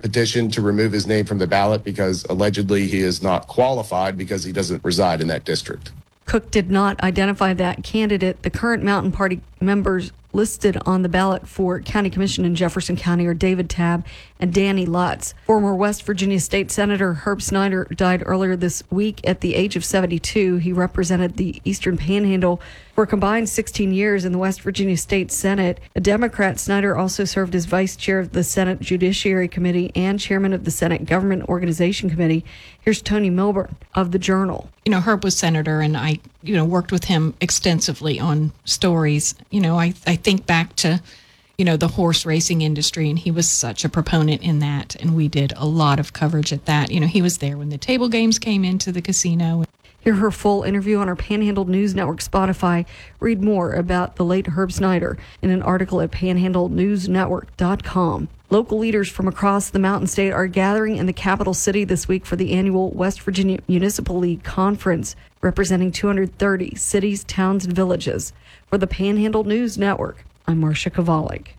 petition to remove his name from the ballot because allegedly he is not qualified because he doesn't reside in that district. Cook did not identify that candidate. The current Mountain Party members listed on the ballot for County Commission in Jefferson County are David Tabb and Danny Lutz. Former West Virginia State Senator Herb Snyder died earlier this week at the age of 72. He represented the Eastern Panhandle for a combined 16 years in the West Virginia State Senate. A Democrat, Snyder also served as vice chair of the Senate Judiciary Committee and chairman of the Senate Government Organization Committee. Here's Tony Milburn of the Journal. Herb was senator, and I, worked with him extensively on stories. I think back to, the horse racing industry, and he was such a proponent in that, and we did a lot of coverage at that. He was there when the table games came into the casino. Hear her full interview on our Panhandle News Network Spotify. Read more about the late Herb Snyder in an article at panhandlenewsnetwork.com. Local leaders from across the Mountain State are gathering in the capital city this week for the annual West Virginia Municipal League Conference, representing 230 cities, towns, and villages. For the Panhandle News Network, I'm Marcia Kovalik.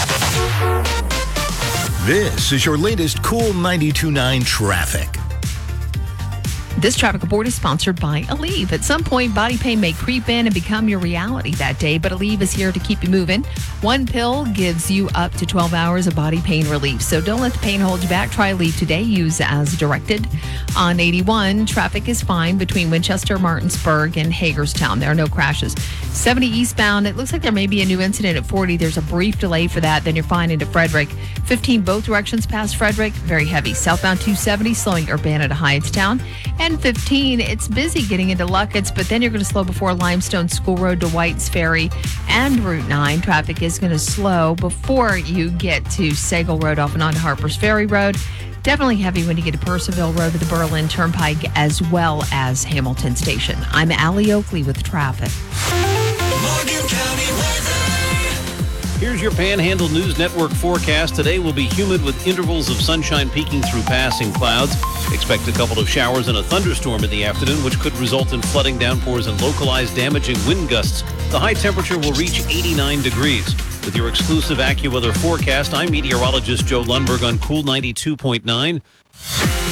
This is your latest Cool 92.9 traffic. This traffic report is sponsored by Aleve. At some point, body pain may creep in and become your reality that day, but Aleve is here to keep you moving. One pill gives you up to 12 hours of body pain relief, so don't let the pain hold you back. Try Aleve today. Use as directed. On 81, traffic is fine between Winchester, Martinsburg, and Hagerstown. There are no crashes. 70 eastbound, it looks like there may be a new incident at 40. There's a brief delay for that. Then you're fine into Frederick. 15 both directions past Frederick, very heavy. Southbound 270, slowing Urbana to Hyatstown. And 15, it's busy getting into Luckett's, but then you're going to slow before Limestone School Road to White's Ferry and Route 9. Traffic is going to slow before you get to Sagal Road off and on Harper's Ferry Road. Definitely heavy when you get to Purcellville Road to the Berlin Turnpike as well as Hamilton Station. I'm Allie Oakley with traffic. Morgan County weather. Here's your Panhandle News Network forecast. Today will be humid with intervals of sunshine peeking through passing clouds. Expect a couple of showers and a thunderstorm in the afternoon, which could result in flooding, downpours, and localized damaging wind gusts. The high temperature will reach 89 degrees. With your exclusive AccuWeather forecast, I'm meteorologist Joe Lundberg on Cool 92.9.